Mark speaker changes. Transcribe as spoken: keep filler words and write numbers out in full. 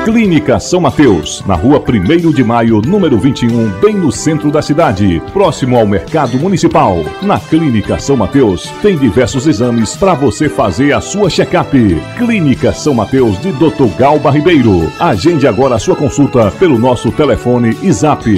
Speaker 1: Clínica São Mateus, na rua primeiro de maio, número vinte e um, bem no centro da cidade, próximo ao Mercado Municipal. Na Clínica São Mateus, tem diversos exames para você fazer a sua check-up. Clínica São Mateus de doutor Galba Ribeiro. Agende agora a sua consulta pelo nosso telefone e zap